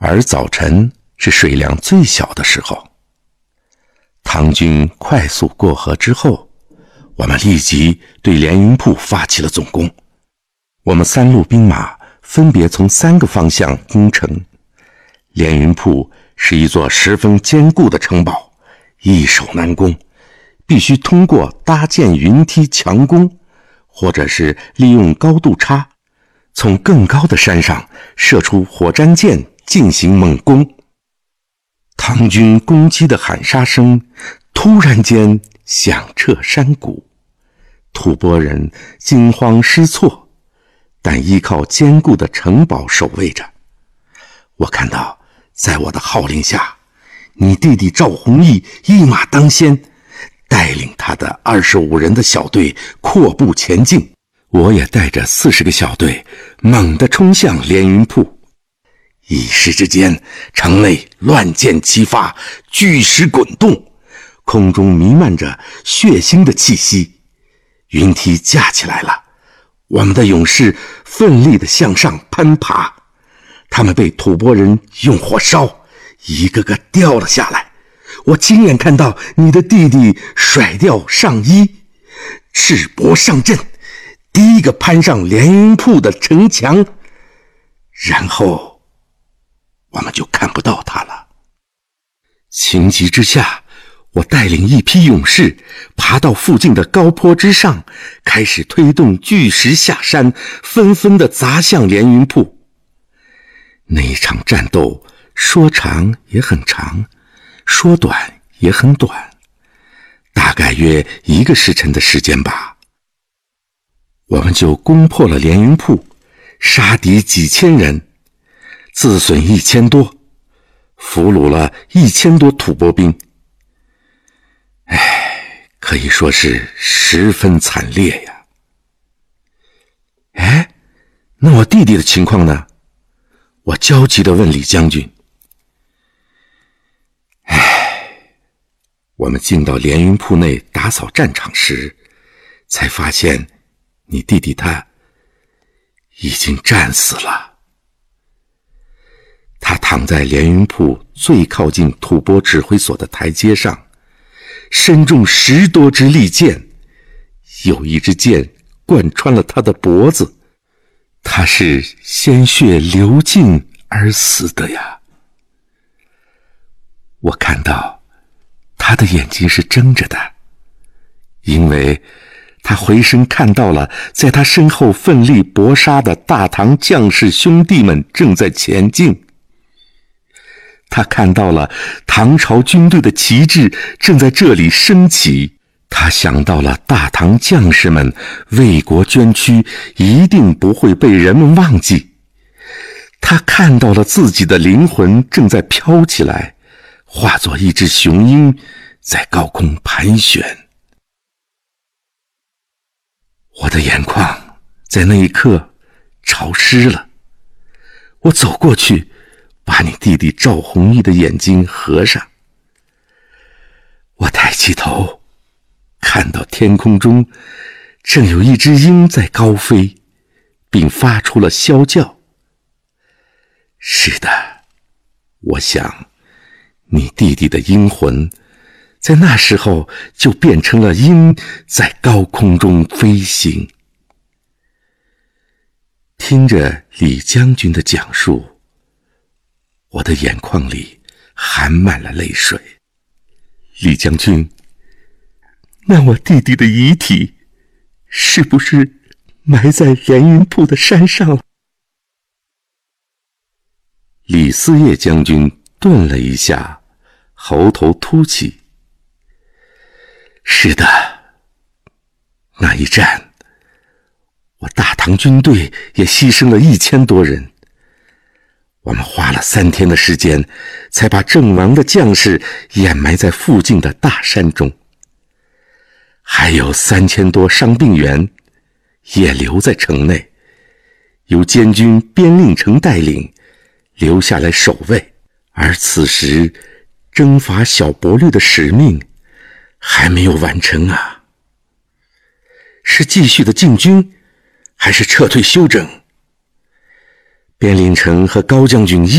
而早晨是水量最小的时候。唐军快速过河之后，我们立即对连云铺发起了总攻。我们3路兵马分别从3个方向攻城。连云铺是一座十分坚固的城堡，易守难攻，必须通过搭建云梯强攻，或者是利用高度差，从更高的山上射出火瞻箭进行猛攻。唐军攻击的喊杀声突然间响彻山谷，吐蕃人惊慌失措，但依靠坚固的城堡守卫着。我看到在我的号令下，你弟弟赵弘毅一马当先，带领他的25人的小队阔步前进。我也带着40个小队猛地冲向连云铺。一时之间，城内乱箭齐发，巨石滚动，空中弥漫着血腥的气息。云梯架起来了，我们的勇士奋力地向上攀爬，他们被吐蕃人用火烧，一个个掉了下来。我亲眼看到你的弟弟甩掉上衣，赤膊上阵，第一个攀上连云铺的城墙，然后我们就看不到他了。情急之下，我带领一批勇士爬到附近的高坡之上，开始推动巨石下山，纷纷地砸向连云铺。那一场战斗说长也很长，说短也很短，大概约1个时辰的时间吧。我们就攻破了连云铺，杀敌几千人，自损1000多，俘虏了1000多吐蕃兵。可以说是十分惨烈呀。那我弟弟的情况呢？我焦急地问李将军。我们进到连云铺内打扫战场时，才发现你弟弟他已经战死了。他躺在连云铺最靠近吐蕃指挥所的台阶上，身中10多支利箭，有一支箭贯穿了他的脖子，他是鲜血流尽而死的呀。我看到他的眼睛是睁着的，因为他回身看到了在他身后奋力搏杀的大唐将士兄弟们正在前进。他看到了唐朝军队的旗帜正在这里升起，他想到了大唐将士们为国捐躯一定不会被人们忘记。他看到了自己的灵魂正在飘起来，化作一只雄鹰在高空盘旋。我的眼眶在那一刻潮湿了，我走过去把你弟弟赵弘毅的眼睛合上。我抬起头，看到天空中正有一只鹰在高飞，并发出了啸叫。是的，我想你弟弟的阴魂在那时候就变成了鹰，在高空中飞行。听着李将军的讲述，我的眼眶里含满了泪水。李将军，那我弟弟的遗体是不是埋在连云铺的山上了？李嗣业将军顿了一下，喉头凸起。是的，那一战，我大唐军队也牺牲了1000多人。我们花了3天的时间，才把阵亡的将士掩埋在附近的大山中。还有3000多伤病员也留在城内，由监军边令城带领，留下来守卫。而此时征伐小勃律的使命还没有完成啊！是继续的进军，还是撤退休整？边令城和高将军